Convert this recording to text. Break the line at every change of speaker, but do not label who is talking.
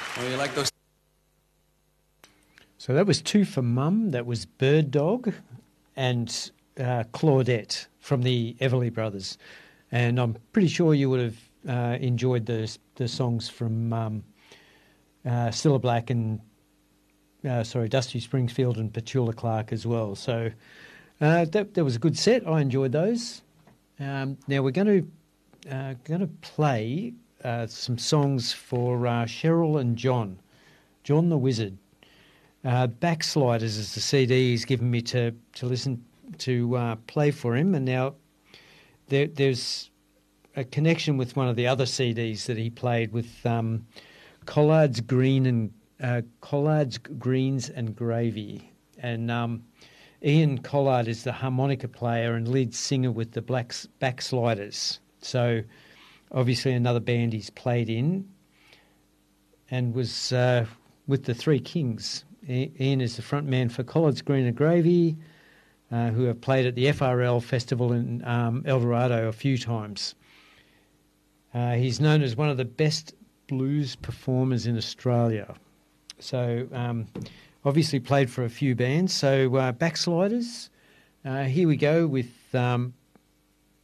Oh, you like those?
So that was Two for Mum. That was Bird Dog and Claudette from the Everly Brothers. And I'm pretty sure you would have enjoyed the songs from Cilla Black and Dusty Springfield and Petula Clark as well. So that was a good set. I enjoyed those. Now we're going to play some songs for Cheryl and John the Wizard. Backsliders is the CD he's given me to listen to play for him, and now there's a connection with one of the other CDs that he played with Collard's Greens and Gravy, and Ian Collard is the harmonica player and lead singer with the Backsliders. So obviously another band he's played in, and was with the Three Kings. Ian is the front man for Collard's Green and Gravy, who have played at the FRL Festival in El Dorado a few times. He's known as one of the best blues performers in Australia. So obviously played for a few bands. So Backsliders, here we go with